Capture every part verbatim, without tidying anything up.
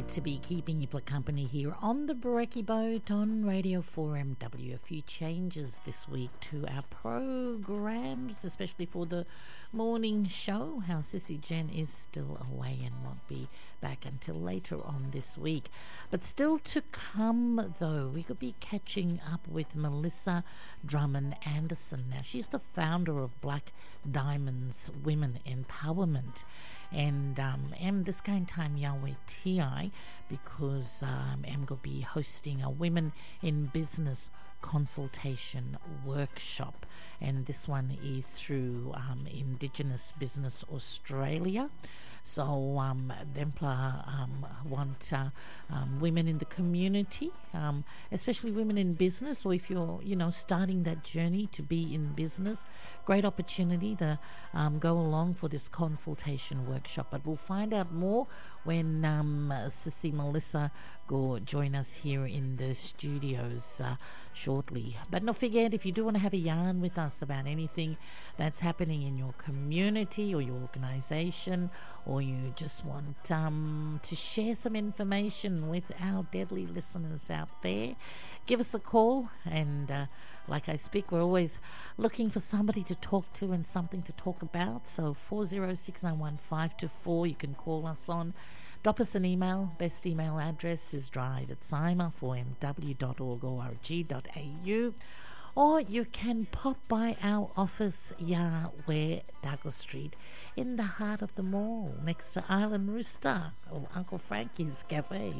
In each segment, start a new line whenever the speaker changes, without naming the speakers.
great to be keeping you company here on the Brekkie Boat on Radio four M W. A few changes this week to our programs, especially for the morning show. How Sissy Jen is still away and won't be back until later on this week. But still to come, though, we could be catching up with Melissa Drummond Anderson. Now, she's the founder of Black Diamonds Women Empowerment. And um, am this kind time Yahweh T I because um, I'm going to be hosting a Women in Business consultation workshop, and this one is through um, Indigenous Business Australia. So um, Dempla um, want uh, um, women in the community, um, especially women in business, or if you're, you know, starting that journey to be in business, great opportunity to um, go along for this consultation workshop. But we'll find out more when um, Sissy Melissa go join us here in the studios uh, shortly. But don't forget, if you do want to have a yarn with us about anything that's happening in your community or your organisation, or you just want um, to share some information with our deadly listeners out there, give us a call. And uh, like I speak, we're always looking for somebody to talk to and something to talk about. So four zero six nine one five two four, you can call us on. Drop us an email. Best email address is drive at sima four m w dot org dot a u. Or you can pop by our office, Yahweh Douglas Street, in the heart of the mall, next to Island Rooster or Uncle Frankie's Cafe.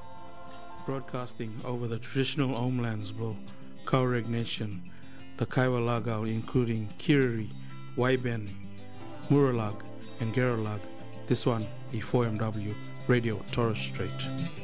Broadcasting over the traditional homelands of Kaureg Nation, the Kaiwa Lagao, including Kiriri, Waiben, Muralag, and Geralag. This one is four M W Radio Torres Strait.